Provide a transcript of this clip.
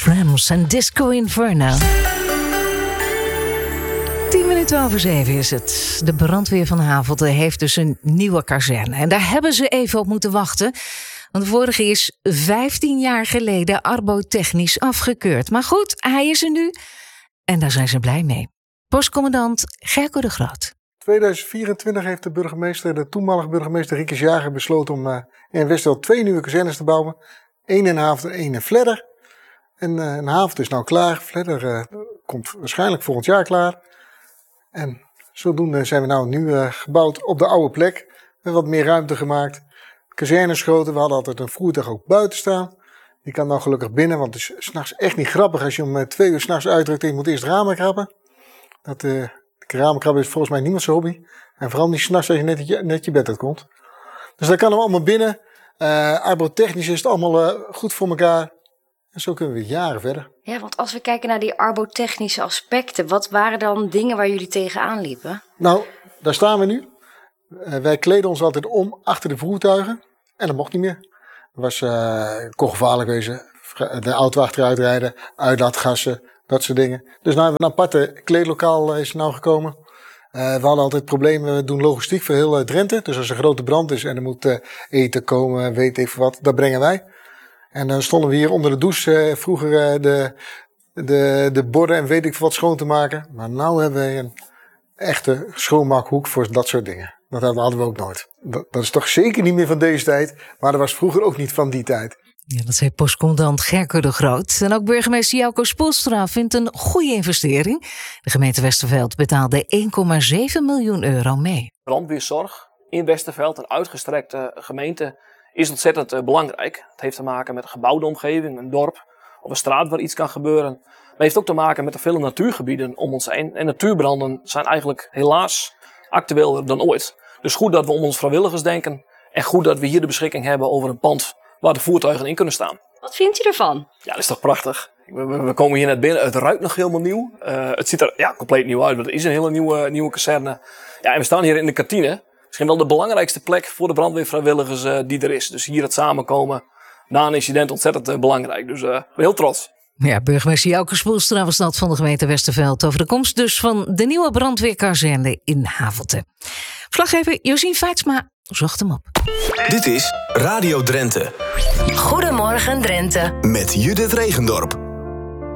Frams en Disco Inferno. 7:10 is het. De brandweer van Havelte heeft dus een nieuwe kazerne. En daar hebben ze even op moeten wachten. Want de vorige is 15 jaar geleden arbotechnisch afgekeurd. Maar goed, hij is er nu. En daar zijn ze blij mee. Postcommandant Gerco de Groot. 2024 heeft de toenmalige burgemeester Riekes Jager besloten om in Westerveld 2 nieuwe kazernes te bouwen. 1 in Havelte en 1 in Vledder. En Havelte is nou klaar. Vledder komt waarschijnlijk volgend jaar klaar. En zodoende zijn we nou nu gebouwd op de oude plek. We hebben wat meer ruimte gemaakt. Kazernes groter. We hadden altijd een voertuig ook buiten staan. Die kan nou gelukkig binnen, want het is 's nachts echt niet grappig als je om 2 uur 's nachts uitdrukt en je moet eerst ramen krabben. De ramen krabben is volgens mij niemand zijn hobby. En vooral niet 's nachts als je net je bed uitkomt. Dus dat kan hem allemaal binnen. Arbotechnisch is het allemaal goed voor elkaar. En zo kunnen we jaren verder. Ja, want als we kijken naar die arbotechnische aspecten, wat waren dan dingen waar jullie tegenaan liepen? Nou, daar staan we nu. Wij kleden ons altijd om achter de voertuigen. En dat mocht niet meer. Dat kon gevaarlijk wezen. De auto achteruit rijden, uitlaatgassen, dat soort dingen. Dus nou hebben we een aparte kleedlokaal is nou gekomen. We hadden altijd problemen, we doen logistiek voor heel Drenthe. Dus als er een grote brand is en er moet eten komen, weet ik wat, dat brengen wij. En dan stonden we hier onder de douche vroeger de borden en weet ik wat schoon te maken. Maar nu hebben we een echte schoonmaakhoek voor dat soort dingen. Dat hadden we ook nooit. Dat is toch zeker niet meer van deze tijd. Maar dat was vroeger ook niet van die tijd. Ja, dat zei postcommandant Gerco de Groot. En ook burgemeester Jouko Spoelstra vindt een goede investering. De gemeente Westerveld betaalde 1,7 miljoen euro mee. Brandweerzorg in Westerveld, een uitgestrekte gemeente, is ontzettend belangrijk. Het heeft te maken met een gebouwde omgeving, een dorp of een straat waar iets kan gebeuren. Maar het heeft ook te maken met de vele natuurgebieden om ons heen. En natuurbranden zijn eigenlijk helaas actueler dan ooit. Dus goed dat we om ons vrijwilligers denken. En goed dat we hier de beschikking hebben over een pand waar de voertuigen in kunnen staan. Wat vindt u ervan? Ja, dat is toch prachtig. We komen hier net binnen. Het ruikt nog helemaal nieuw. Het ziet er compleet nieuw uit. Het is een hele nieuwe kazerne. Ja, en we staan hier in de kantine. Misschien wel de belangrijkste plek voor de brandweervrijwilligers die er is. Dus hier het samenkomen na een incident ontzettend belangrijk. Dus ik ben heel trots. Ja, burgemeester Jouko Spoelstra was dat van de gemeente Westerveld over de komst dus van de nieuwe brandweerkazerne in Havelte. Verslaggever Josien Feitsma zocht hem op. Dit is Radio Drenthe. Goedemorgen Drenthe. Met Judith Regendorp.